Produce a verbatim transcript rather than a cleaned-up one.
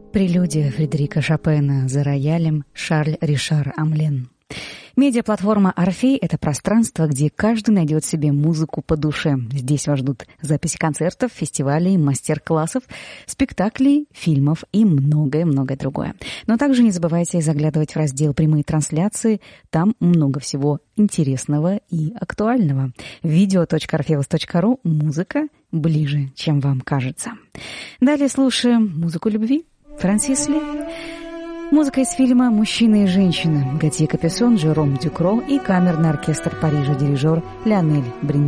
Прелюдия Фредерика Шопена за роялем Шарль Ришар Амлен. Медиаплатформа «Орфей» — это пространство, где каждый найдет себе музыку по душе. Здесь вас ждут записи концертов, фестивалей, мастер-классов, спектаклей, фильмов и многое-многое другое. Но также не забывайте заглядывать в раздел «Прямые трансляции». Там много всего интересного и актуального. видео точка орфеус точка ру. Музыка ближе, чем вам кажется. Далее слушаем музыку любви. Франсис Ли. Музыка из фильма «Мужчина и женщина». Готье Капюсон, Жером Дюкро и камерный оркестр Парижа, дирижер Леонель Бринье.